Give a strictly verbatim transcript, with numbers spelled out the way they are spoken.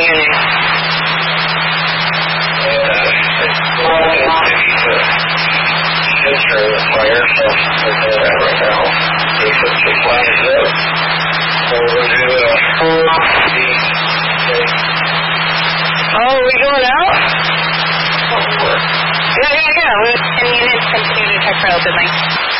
unit. Sensor in the fire, so we're doing that right now. We put two flags up. So we're going to do a Oh, are we going out? Yeah, yeah, yeah. We're in units, continue to check for open link.